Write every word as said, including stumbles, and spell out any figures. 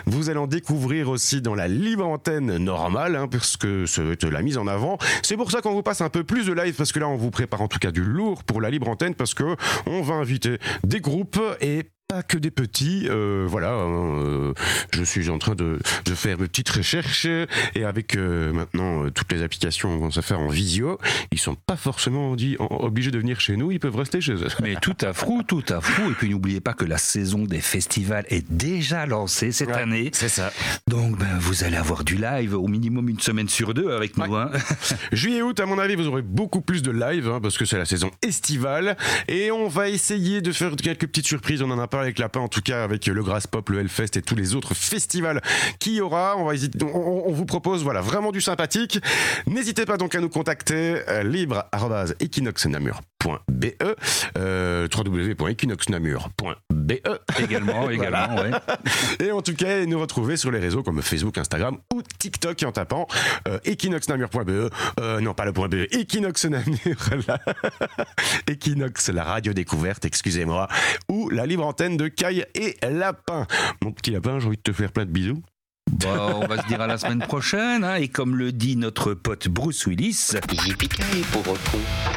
Vous allez en découvrir aussi dans la libre antenne normale, hein, parce que c'est la mise en avant. C'est pour ça qu'on vous passe un peu plus de live, parce que là, on vous prépare en tout cas du lourd pour la libre antenne, parce que on va inviter des groupes et pas que des petits, euh, voilà, euh, je suis en train de, de faire mes petites recherches et avec euh, maintenant euh, toutes les applications qu'on sait faire en visio, ils sont pas forcément dit, en, obligés de venir chez nous, ils peuvent rester chez eux. Mais tout à fou, tout à fou. Et puis n'oubliez pas que la saison des festivals est déjà lancée cette Ouais, année. c'est ça. Donc ben, vous allez avoir du live au minimum une semaine sur deux avec nous. Ouais. Hein. Juillet-août, à mon avis, vous aurez beaucoup plus de live, hein, parce que c'est la saison estivale. Et on va essayer de faire quelques petites surprises. On en a parlé avec Lapin, en tout cas avec le Grass Pop, le Hellfest et tous les autres festivals qu'il y aura. On, va hésiter, on, on vous propose voilà, vraiment du sympathique. N'hésitez pas donc à nous contacter, euh, libre arobase equinox namur point b e, euh, w w w point equinox namur point b e. Également, également, ouais. Et en tout cas, nous retrouver sur les réseaux comme Facebook, Instagram ou TikTok en tapant euh, equinox namur point b e. Euh, non, pas le point B E, Equinox Namur, la... Equinox, la radio découverte, excusez-moi, ou la libre antenne de Caille et Lapin. Mon petit lapin, j'ai envie de te faire plein de bisous. Bon, on va se dire à la semaine prochaine. Hein, et comme le dit notre pote Bruce Willis... Yippee-ki-yay, pauvre con.